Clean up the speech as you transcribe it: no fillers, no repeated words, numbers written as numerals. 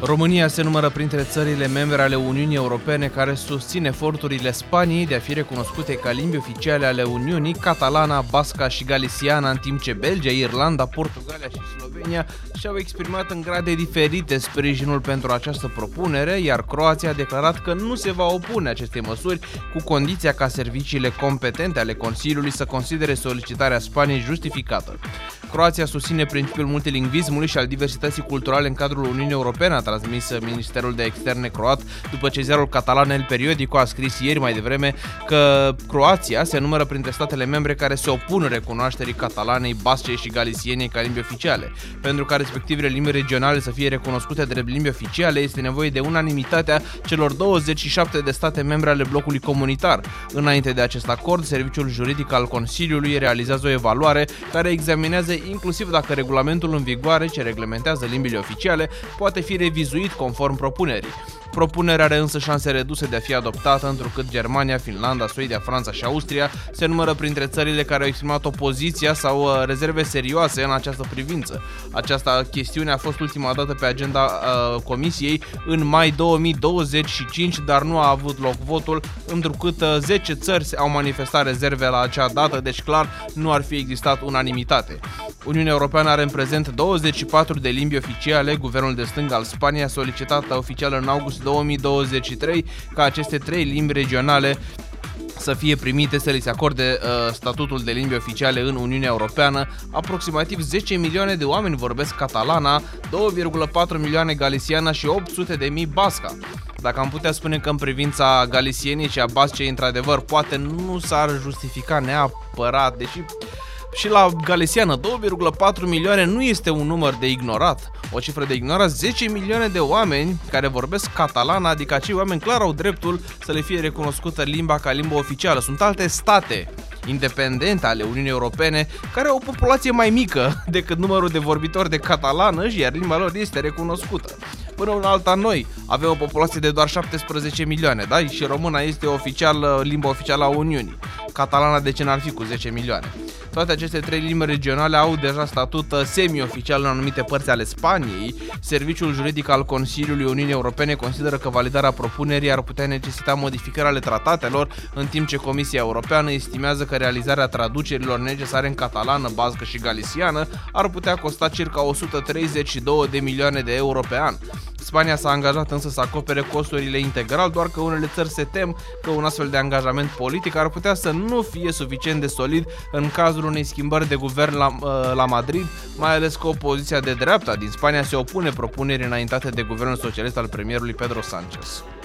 România se numără printre țările membre ale Uniunii Europene care susțin eforturile Spaniei de a fi recunoscute ca limbi oficiale ale Uniunii catalana, basca și galiciana, în timp ce Belgia, Irlanda, Portugalia și Slovenia și-au exprimat în grade diferite sprijinul pentru această propunere, iar Croația a declarat că nu se va opune acestei măsuri, cu condiția ca serviciile competente ale Consiliului să considere solicitarea Spaniei justificată. Croația susține principiul multilingvismului și al diversității culturale în cadrul Uniunii Europene, a transmis Ministerul de Externe croat, după ce ziarul catalan El Periodico a scris ieri mai devreme că Croația se numără printre statele membre care se opun recunoașterii catalanei, bascei și galicienei ca limbi oficiale. Pentru ca respectivele limbi regionale să fie recunoscute drept limbi oficiale, este nevoie de unanimitatea celor 27 de state membre ale blocului comunitar. Înainte de acest acord, Serviciul Juridic al Consiliului realizează o evaluare care examinează inclusiv dacă regulamentul în vigoare ce reglementează limbile oficiale poate fi revizuit conform propunerii. Propunerea are însă șanse reduse de a fi adoptată, întrucât Germania, Finlanda, Suedia, Franța și Austria se numără printre țările care au exprimat opoziția sau rezerve serioase în această privință. Această chestiune a fost ultima dată pe agenda Comisiei în mai 2025, dar nu a avut loc votul, întrucât 10 țări au manifestat rezerve la acea dată, deci clar nu ar fi existat unanimitate. Uniunea Europeană are în prezent 24 de limbi oficiale. Guvernul de stânga al Spaniei a solicitat oficial în august 2023 ca aceste 3 limbi regionale să fie primite, să li se acorde statutul de limbi oficiale în Uniunea Europeană. Aproximativ 10 milioane de oameni vorbesc catalana, 2,4 milioane galiciana și 800.000 basca. Dacă am putea spune că în privința galicienii și a bascei, într-adevăr, poate nu s-ar justifica neapărat, deși și la galiciană 2,4 milioane nu este un număr de ignorat. O cifră de ignorat, 10 milioane de oameni care vorbesc catalana, adică acei oameni clar au dreptul să le fie recunoscută limba ca limbă oficială. Sunt alte state independente ale Uniunii Europene care au o populație mai mică decât numărul de vorbitori de catalană, iar limba lor este recunoscută. Până în alta, noi avem o populație de doar 17 milioane, da? Și româna este limba oficială a Uniunii. Catalana de ce n-ar fi cu 10 milioane? Toate aceste 3 limbi regionale au deja statut semi-oficial în anumite părți ale Spaniei. Serviciul Juridic al Consiliului Uniunii Europene consideră că validarea propunerii ar putea necesita modificări ale tratatelor, în timp ce Comisia Europeană estimează că realizarea traducerilor necesare în catalană, bască și galiciană ar putea costa circa 132 de milioane de euro pe an. Spania s-a angajat însă să acopere costurile integral, doar că unele țări se tem că un astfel de angajament politic ar putea să nu fie suficient de solid în cazul unei schimbări de guvern la Madrid, mai ales că opoziția de dreapta din Spania se opune propunerii înaintate de guvernul socialist al premierului Pedro Sánchez.